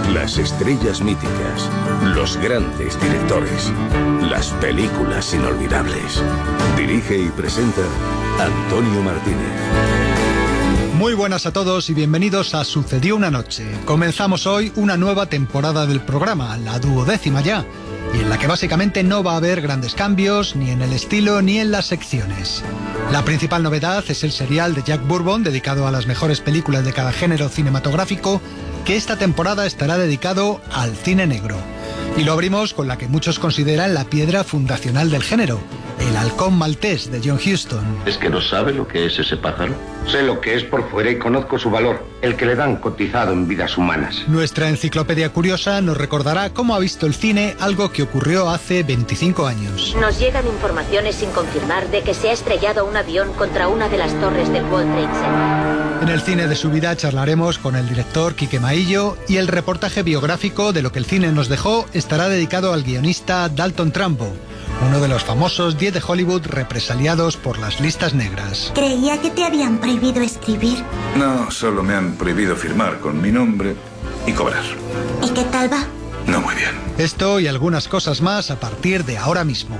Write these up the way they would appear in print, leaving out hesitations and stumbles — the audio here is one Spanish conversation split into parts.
Las estrellas míticas, los grandes directores, las películas inolvidables. Dirige y presenta Antonio Martínez. Muy buenas a todos y bienvenidos a Sucedió una noche. Comenzamos hoy una nueva temporada del programa, la 12ª ya, y en la que básicamente no va a haber grandes cambios ni en el estilo ni en las secciones. La principal novedad es el serial de Jack Bourbon dedicado a las mejores películas de cada género cinematográfico, que esta temporada estará dedicado al cine negro. Y lo abrimos con la que muchos consideran la piedra fundacional del género, El halcón maltés de John Huston. ¿Es que no sabe lo que es ese pájaro? Sé lo que es por fuera y conozco su valor, el que le dan cotizado en vidas humanas. Nuestra enciclopedia curiosa nos recordará cómo ha visto el cine algo que ocurrió hace 25 años. Nos llegan informaciones sin confirmar de que se ha estrellado un avión contra una de las torres del World Trade Center. En el cine de su vida charlaremos con el director Quique Maillo y el reportaje biográfico de lo que el cine nos dejó estará dedicado al guionista Dalton Trumbo, uno de los famosos 10 de Hollywood represaliados por las listas negras. Creía que te habían prohibido escribir. No, solo me han prohibido firmar con mi nombre y cobrar. ¿Y qué tal va? No muy bien. Esto y algunas cosas más a partir de ahora mismo.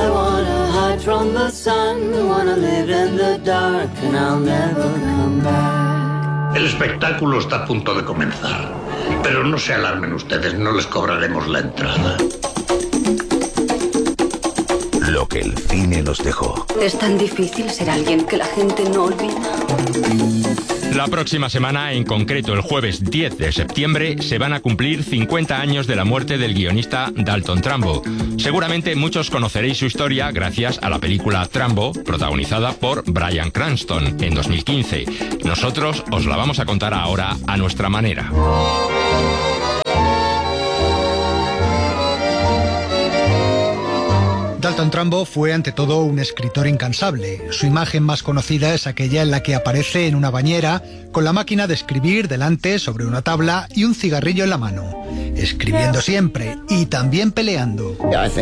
El espectáculo está a punto de comenzar. Pero no se alarmen ustedes, no les cobraremos la entrada. Lo que el cine nos dejó. Es tan difícil ser alguien que la gente no olvida. La próxima semana, en concreto el jueves 10 de septiembre, se van a cumplir 50 años de la muerte del guionista Dalton Trumbo. Seguramente muchos conoceréis su historia gracias a la película Trumbo, protagonizada por Bryan Cranston en 2015. Nosotros os la vamos a contar ahora a nuestra manera. Dalton Trumbo fue ante todo un escritor incansable. Su imagen más conocida es aquella en la que aparece en una bañera con la máquina de escribir delante sobre una tabla y un cigarrillo en la mano, escribiendo siempre y también peleando.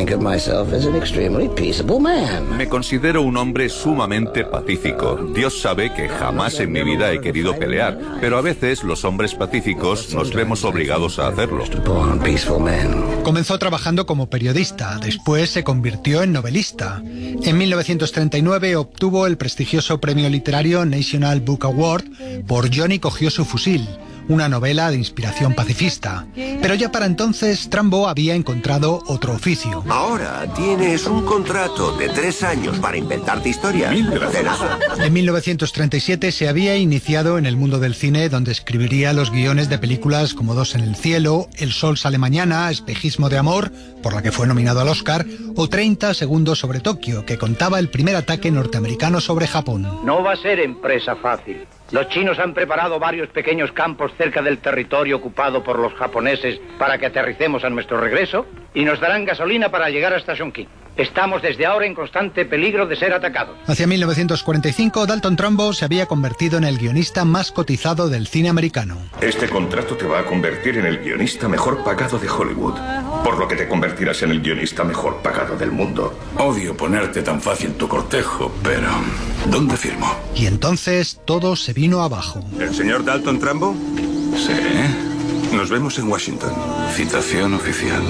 Me considero un hombre sumamente pacífico. Dios sabe que jamás en mi vida he querido pelear, pero a veces los hombres pacíficos nos vemos obligados a hacerlo. Comenzó trabajando como periodista, después se convirtió en novelista. En 1939 obtuvo el prestigioso premio literario National Book Award por Johnny cogió su fusil, una novela de inspiración pacifista. Pero ya para entonces Trumbo había encontrado otro oficio. Ahora tienes un contrato de 3 años para inventarte historias. En 1937 se había iniciado en el mundo del cine, donde escribiría los guiones de películas como Dos en el cielo, El sol sale mañana, Espejismo de amor, por la que fue nominado al Oscar, o 30 segundos sobre Tokio, que contaba el primer ataque norteamericano sobre Japón. No va a ser empresa fácil. Los chinos han preparado varios pequeños campos cerca del territorio ocupado por los japoneses para que aterricemos a nuestro regreso y nos darán gasolina para llegar hasta Chongqing. Estamos desde ahora en constante peligro de ser atacados. Hacia 1945, Dalton Trumbo se había convertido en el guionista más cotizado del cine americano. Este contrato te va a convertir en el guionista mejor pagado de Hollywood, por lo que te convertirás en el guionista mejor pagado del mundo. Odio ponerte tan fácil tu cortejo, pero ¿dónde firmo? Y entonces todo se vino abajo. ¿El señor Dalton Trumbo? Sí. Nos vemos en Washington. Citación oficial.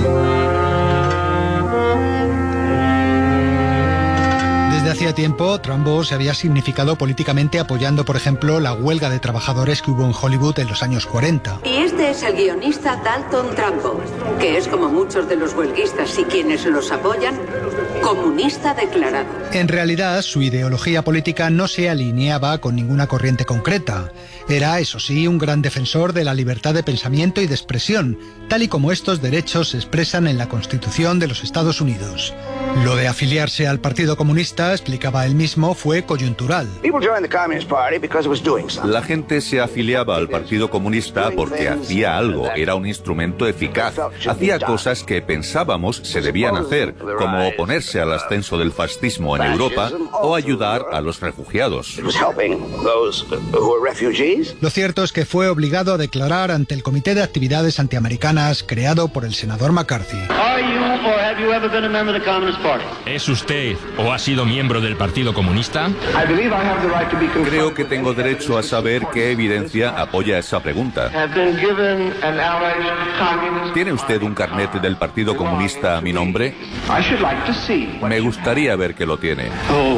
Desde hacía tiempo, Trumbo se había significado políticamente apoyando, por ejemplo, la huelga de trabajadores que hubo en Hollywood en los años 40. Y este es el guionista Dalton Trumbo, que es, como muchos de los huelguistas y quienes los apoyan, comunista declarado. En realidad, su ideología política no se alineaba con ninguna corriente concreta. Era, eso sí, un gran defensor de la libertad de pensamiento y de expresión, tal y como estos derechos se expresan en la Constitución de los Estados Unidos. Lo de afiliarse al Partido Comunista, explicaba él mismo, fue coyuntural. La gente se afiliaba al Partido Comunista porque hacía algo, era un instrumento eficaz. Hacía cosas que pensábamos se debían hacer, como oponerse al ascenso del fascismo en Europa o ayudar a los refugiados. Lo cierto es que fue obligado a declarar ante el Comité de Actividades Antiamericanas creado por el senador McCarthy. ¿Es usted o ha sido miembro del Partido Comunista? Creo que tengo derecho a saber qué evidencia apoya esa pregunta. ¿Tiene usted un carnet del Partido Comunista a mi nombre? Me gustaría ver que lo tiene.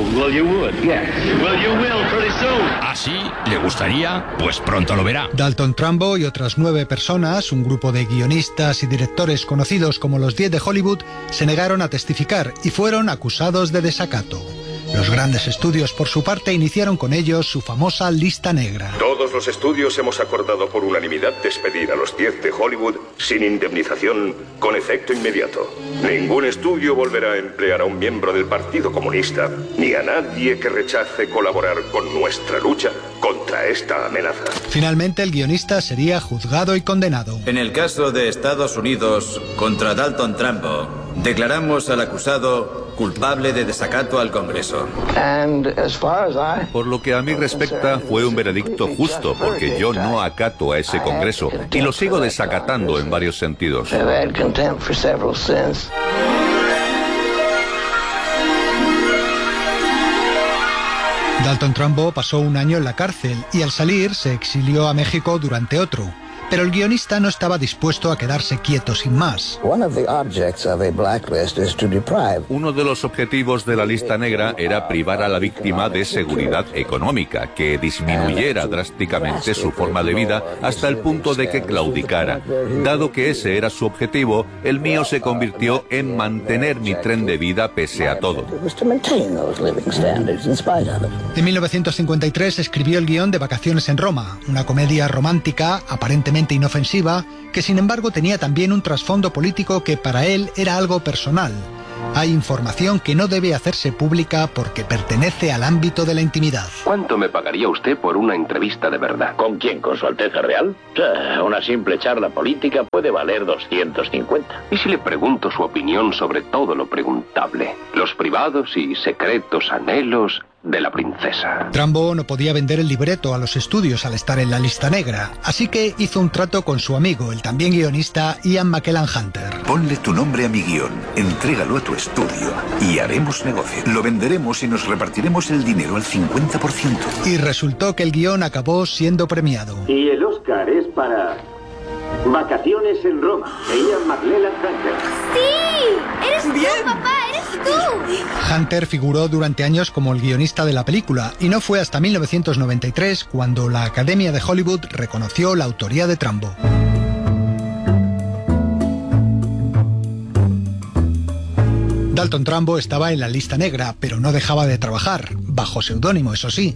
¿Ah, sí? ¿Le gustaría? Pues pronto lo verá. Dalton Trumbo y otras 9 personas, un grupo de guionistas y directores conocidos como los 10 de Hollywood, se negaron a testificar y fueron acusados de desacato. Los grandes estudios, por su parte, iniciaron con ellos su famosa lista negra. Todos los estudios hemos acordado por unanimidad despedir a los 10 de Hollywood sin indemnización con efecto inmediato. Ningún estudio volverá a emplear a un miembro del Partido Comunista ni a nadie que rechace colaborar con nuestra lucha contra esta amenaza. Finalmente, el guionista sería juzgado y condenado. En el caso de Estados Unidos contra Dalton Trumbo, declaramos al acusado culpable de desacato al Congreso. Por lo que a mí respecta, fue un veredicto justo, porque yo no acato a ese Congreso y lo sigo desacatando en varios sentidos. Dalton Trumbo pasó un año en la cárcel y al salir se exilió a México durante otro. Pero el guionista no estaba dispuesto a quedarse quieto sin más. Uno de los objetivos de la lista negra era privar a la víctima de seguridad económica, que disminuyera drásticamente su forma de vida hasta el punto de que claudicara. Dado que ese era su objetivo, el mío se convirtió en mantener mi tren de vida pese a todo. En 1953 escribió el guión de Vacaciones en Roma, una comedia romántica aparentemente inofensiva, que sin embargo tenía también un trasfondo político que para él era algo personal. Hay información que no debe hacerse pública porque pertenece al ámbito de la intimidad. ¿Cuánto me pagaría usted por una entrevista de verdad? ¿Con quién? ¿Con Su Alteza Real? Una simple charla política puede valer 250. ¿Y si le pregunto su opinión sobre todo lo preguntable? Los privados y secretos anhelos de la princesa. Trumbo no podía vender el libreto a los estudios al estar en la lista negra, así que hizo un trato con su amigo, el también guionista Ian McKellen Hunter. Ponle tu nombre a mi guión, entrégalo a tu estudio y haremos negocio. Lo venderemos y nos repartiremos el dinero al 50%. Y resultó que el guión acabó siendo premiado. Y el Oscar es para Vacaciones en Roma, de Ian McKellen Hunter. ¡Sí! ¡Eres tú, papá! ¡Eres tú! Hunter figuró durante años como el guionista de la película y no fue hasta 1993 cuando la Academia de Hollywood reconoció la autoría de Trumbo. Dalton Trumbo estaba en la lista negra, pero no dejaba de trabajar, bajo seudónimo, eso sí.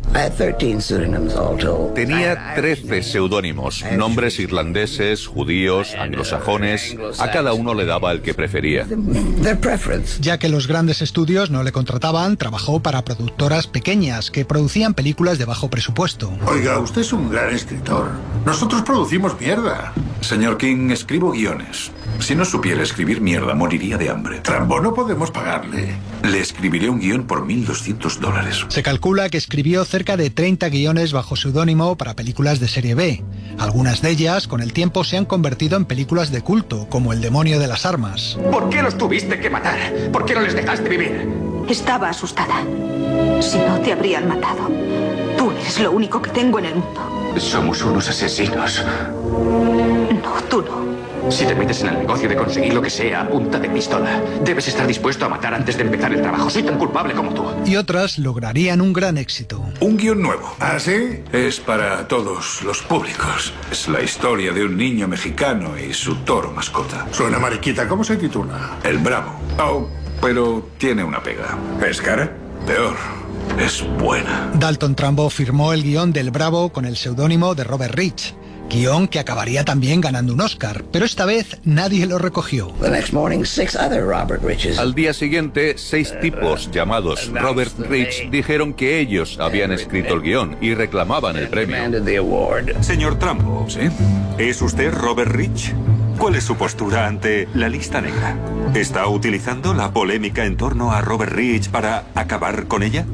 Tenía 13 seudónimos, nombres irlandeses, judíos, anglosajones. A cada uno le daba el que prefería. Ya que los grandes estudios no le contrataban, trabajó para productoras pequeñas que producían películas de bajo presupuesto. Oiga, usted es un gran escritor. Nosotros producimos mierda. Señor King, escribo guiones. Si no supiera escribir mierda, moriría de hambre. Trumbo, no podemos pagarle. Le escribiré un guión por $1,200. Se calcula que escribió cerca de 30 guiones bajo seudónimo para películas de serie B. Algunas de ellas, con el tiempo, se han convertido en películas de culto, como El demonio de las armas. ¿Por qué los tuviste que matar? ¿Por qué no les dejaste vivir? Estaba asustada. Si no, te habrían matado. Tú eres lo único que tengo en el mundo. Somos unos asesinos. No, tú no. Si te metes en el negocio de conseguir lo que sea a punta de pistola, debes estar dispuesto a matar antes de empezar el trabajo. Soy tan culpable como tú. Y otras lograrían un gran éxito. Un guión nuevo. ¿Ah, sí? Es para todos los públicos. Es la historia de un niño mexicano y su toro mascota. Suena mariquita. ¿Cómo se titula? El Bravo. Oh, pero tiene una pega. ¿Es cara? Peor. Es buena. Dalton Trumbo firmó el guión del Bravo con el seudónimo de Robert Rich. Guión que acabaría también ganando un Oscar, pero esta vez nadie lo recogió. Al día siguiente, 6 tipos llamados Robert Rich dijeron que ellos habían escrito el guión y reclamaban el premio. Señor Trumbo, ¿sí? ¿Es usted Robert Rich? ¿Cuál es su postura ante la lista negra? ¿Está utilizando la polémica en torno a Robert Rich para acabar con ella?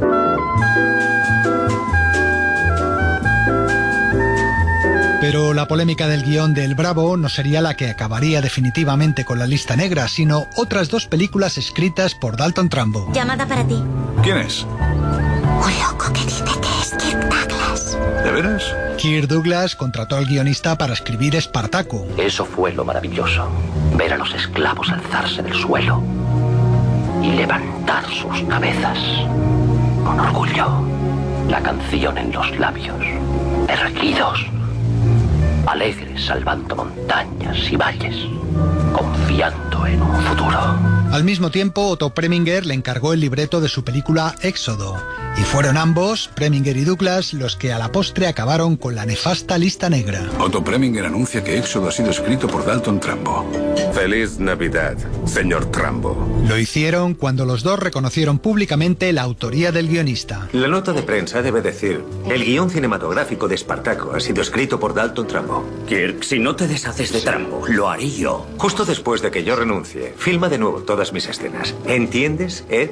Pero la polémica del guión de El Bravo no sería la que acabaría definitivamente con la lista negra, sino otras 2 películas escritas por Dalton Trumbo. Llamada para ti. ¿Quién es? Un loco que dice que es Kirk Douglas. ¿De veras? Kirk Douglas contrató al guionista para escribir Espartaco. Eso fue lo maravilloso. Ver a los esclavos alzarse del suelo y levantar sus cabezas con orgullo. La canción en los labios, erguidos, alegres salvando montañas y valles, confiando en un futuro. Al mismo tiempo, Otto Preminger le encargó el libreto de su película Éxodo, y fueron ambos, Preminger y Douglas, los que a la postre acabaron con la nefasta lista negra. Otto Preminger anuncia que Éxodo ha sido escrito por Dalton Trumbo. Feliz Navidad, señor Trumbo. Lo hicieron cuando los dos reconocieron públicamente la autoría del guionista. La nota de prensa debe decir: el guión cinematográfico de Espartaco ha sido escrito por Dalton Trumbo. Kirk, si no te deshaces de Trumbo, lo haré yo. Justo después de que yo renuncie, filma de nuevo todas mis escenas. ¿Entiendes, Ed?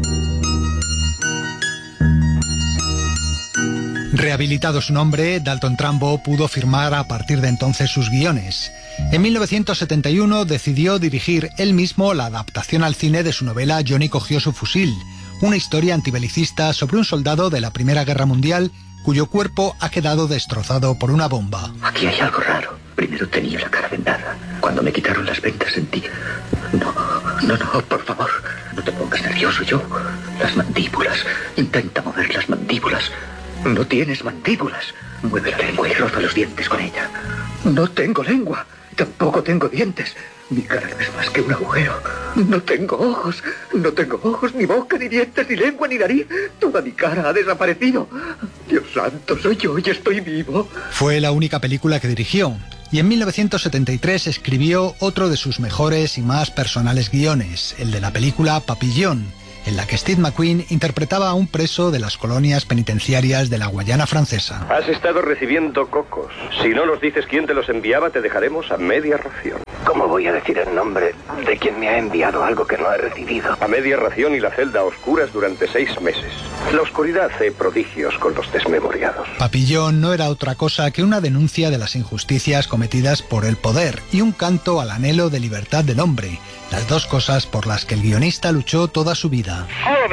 Rehabilitado su nombre, Dalton Trumbo pudo firmar a partir de entonces sus guiones. En 1971 decidió dirigir él mismo la adaptación al cine de su novela Johnny cogió su fusil, una historia antibelicista sobre un soldado de la Primera Guerra Mundial cuyo cuerpo ha quedado destrozado por una bomba. Aquí hay algo raro. Primero tenía la cara vendada. Cuando me quitaron las vendas sentí... No, por favor. No te pongas nervioso, yo. Las mandíbulas. Intenta mover las mandíbulas. No tienes mandíbulas. Mueve la lengua y roza los dientes con ella. No tengo lengua. Tampoco tengo dientes. Mi cara no es más que un agujero. No tengo ojos. No tengo ojos, ni boca, ni dientes, ni lengua, ni nariz. Toda mi cara ha desaparecido. Dios santo, soy yo y estoy vivo. Fue la única película que dirigió. Y en 1973 escribió otro de sus mejores y más personales guiones, el de la película Papillón, en la que Steve McQueen interpretaba a un preso de las colonias penitenciarias de la Guayana Francesa. Has estado recibiendo cocos. Si no nos dices quién te los enviaba, te dejaremos a media ración. ¿Cómo voy a decir el nombre de quien me ha enviado algo que no he recibido? A media ración y la celda a oscuras durante 6 meses. La oscuridad hace prodigios con los desmemoriados. Papillón no era otra cosa que una denuncia de las injusticias cometidas por el poder y un canto al anhelo de libertad del hombre, las 2 cosas por las que el guionista luchó toda su vida.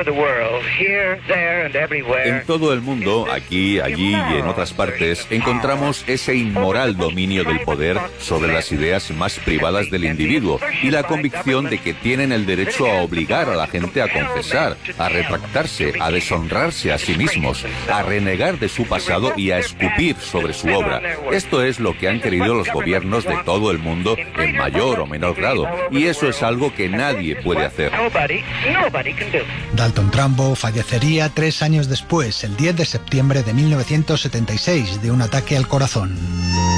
En todo el mundo, aquí, allí y en otras partes, encontramos ese inmoral dominio del poder sobre las ideas más privadas del individuo y la convicción de que tienen el derecho a obligar a la gente a confesar, a retractarse, a deshonrarse a sí mismos, a renegar de su pasado y a escupir sobre su obra. Esto es lo que han querido los gobiernos de todo el mundo en mayor o menor grado, y eso es algo que nadie puede hacer. Dalton Trumbo fallecería 3 años después, el 10 de septiembre de 1976, de un ataque al corazón.